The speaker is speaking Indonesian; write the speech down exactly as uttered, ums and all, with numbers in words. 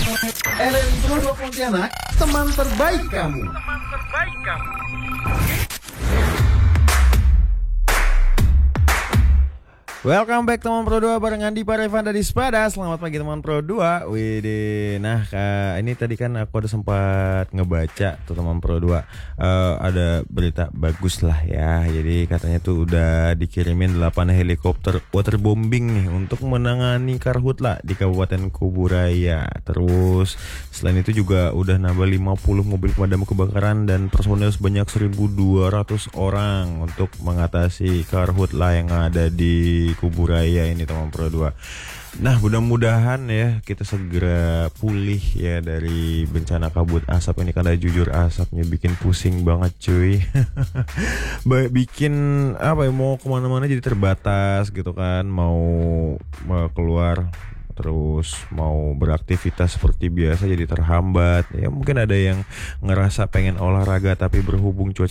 R R I Pro dua Pontianak, teman terbaik kamu. Teman terbaik kamu. Welcome back teman Pro dua bareng Andi Parevan dari Spada. Selamat pagi teman Pro dua. Widih. Nah, Kak, ini tadi kan aku ada sempat ngebaca tuh teman Pro dua. Uh, ada berita bagus lah ya. Jadi katanya tuh udah dikirimin delapan helikopter waterbombing nih untuk menangani karhutla di Kabupaten Kuburaya. Terus selain itu juga udah nambah lima puluh mobil pemadam kebakaran dan personel sebanyak seribu dua ratus orang untuk mengatasi karhutla yang ada di Kuburaya ini teman Pro dua. Nah, mudah-mudahan ya kita segera pulih ya dari bencana kabut asap ini, karena jujur asapnya bikin pusing banget cuy. Bikin apa ya, mau kemana-mana jadi terbatas gitu kan, mau, mau keluar terus mau beraktivitas seperti biasa jadi terhambat. Ya mungkin ada yang ngerasa pengen olahraga tapi berhubung cuaca